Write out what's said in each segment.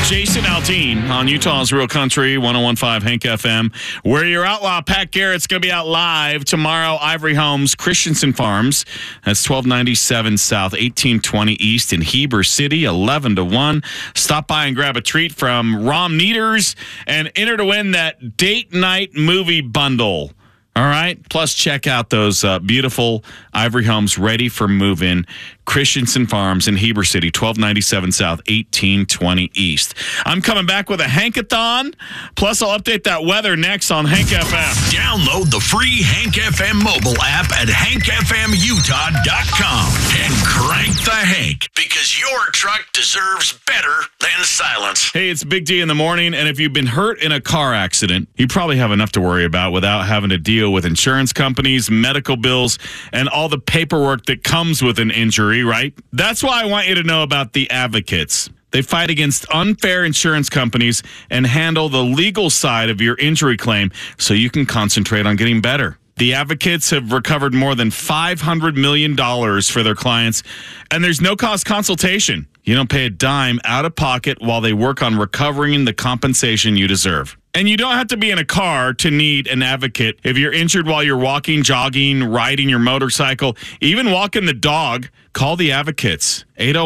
Jason Aldean on Utah's Real Country 101.5 Hank FM. Where your outlaw, Pat Garrett's going to be out live tomorrow. Ivory Homes, Christensen Farms. That's 1297 South, 1820 East in Heber City, 11 to 1. Stop by and grab a treat from Rom Neaters and enter to win that date night movie bundle. All right. Plus, check out those beautiful Ivory Homes ready for move-in. Christensen Farms in Heber City, 1297 South, 1820 East. I'm coming back with a Hankathon. Plus, I'll update that weather next on Hank FM. Download the free Hank FM mobile app at hankfmutah.com and crank the Hank, because your truck deserves better than silence. Hey, it's Big D in the morning, and if you've been hurt in a car accident, you probably have enough to worry about without having to deal with insurance companies, medical bills, and all the paperwork that comes with an injury, right? That's why I want you to know about the Advocates. They fight against unfair insurance companies and handle the legal side of your injury claim so you can concentrate on getting better. The Advocates have recovered more than $500 million for their clients, and there's no-cost consultation. You don't pay a dime out of pocket while they work on recovering the compensation you deserve. And you don't have to be in a car to need an advocate. If you're injured while you're walking, jogging, riding your motorcycle, even walking the dog, call the Advocates,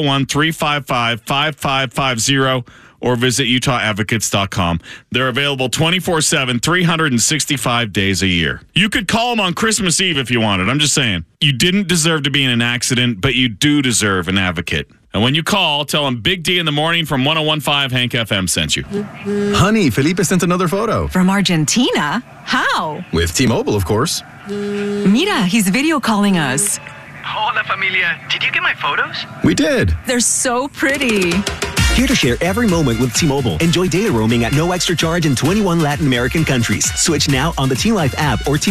801-355-5550, or visit UtahAdvocates.com. They're available 24/7, 365 days a year. You could call them on Christmas Eve if you wanted. I'm just saying. You didn't deserve to be in an accident, but you do deserve an advocate. And when you call, tell them Big D in the morning from 101.5 Hank FM sent you. Honey, Felipe sent another photo. From Argentina? How? With T-Mobile, of course. Mira, he's video calling us. Hola, familia. Did you get my photos? We did. They're so pretty. Here to share every moment with T-Mobile. Enjoy data roaming at no extra charge in 21 Latin American countries. Switch now on the T-Life app or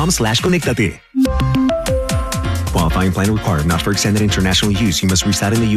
T-Mobile.com/conectate. Qualifying plan required. Not for extended international use. You must reside in the U.S.